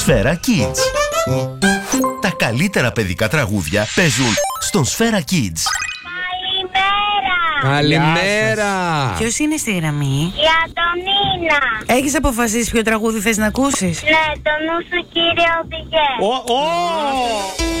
Σφαίρα Kids. Τα καλύτερα παιδικά τραγούδια παίζουν στον Σφαίρα Kids. Καλημέρα! Ποιος είναι στη γραμμή? Η Αντωνίνα. Έχεις αποφασίσει ποιο τραγούδι θες να ακούσεις? Ναι, το νου σου κύριε οδηγέ.